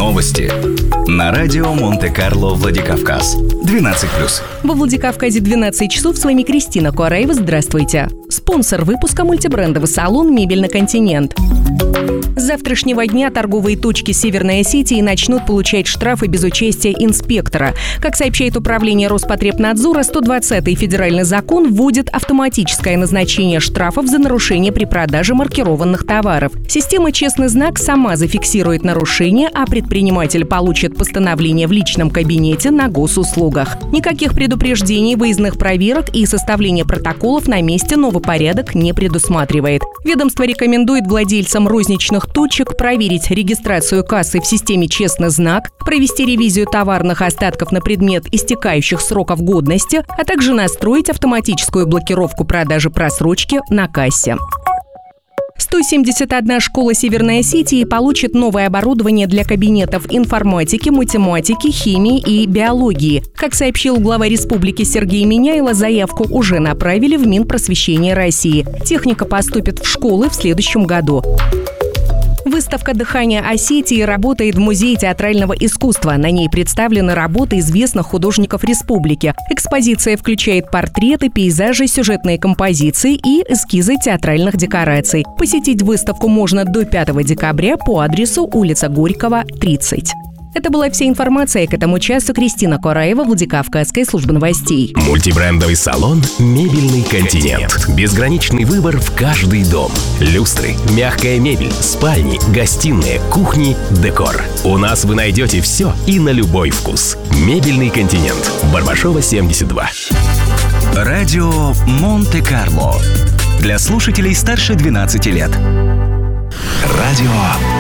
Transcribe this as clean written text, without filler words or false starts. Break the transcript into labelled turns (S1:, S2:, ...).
S1: Новости на радио Монте-Карло Владикавказ. 12+.
S2: Во Владикавказе 12 часов. С вами Кристина Куараева. Здравствуйте. Спонсор выпуска — мультибрендовый салон «Мебельный континент». С завтрашнего дня торговые точки Северной Осетии начнут получать штрафы без участия инспектора. Как сообщает Управление Роспотребнадзора, 120-й федеральный закон вводит автоматическое назначение штрафов за нарушение при продаже маркированных товаров. Система «Честный знак» сама зафиксирует нарушение, а предприниматель получит постановление в личном кабинете на госуслугах. Никаких предупреждений, выездных проверок и составления протоколов на месте новый порядок не предусматривает. Ведомство рекомендует владельцам розничных точек проверить регистрацию кассы в системе «Честный знак», провести ревизию товарных остатков на предмет истекающих сроков годности, а также настроить автоматическую блокировку продажи просрочки на кассе. 171 школа Северной Осетии получит новое оборудование для кабинетов информатики, математики, химии и биологии. Как сообщил глава республики Сергей Миняйло, заявку уже направили в Минпросвещение России. Техника поступит в школы в следующем году. Выставка «Дыхание Осетии» работает в Музее театрального искусства. На ней представлены работы известных художников республики. Экспозиция включает портреты, пейзажи, сюжетные композиции и эскизы театральных декораций. Посетить выставку можно до 5 декабря по адресу улица Горького, 30. Это была вся информация к этому часу. Кристина Куараева, Владикавказская служба новостей.
S3: Мультибрендовый салон «Мебельный континент». Безграничный выбор в каждый дом. Люстры, мягкая мебель, спальни, гостиные, кухни, декор. У нас вы найдете все и на любой вкус. «Мебельный континент». Барбашова, 72.
S1: Радио Монте-Карло. Для слушателей старше 12 лет. Радио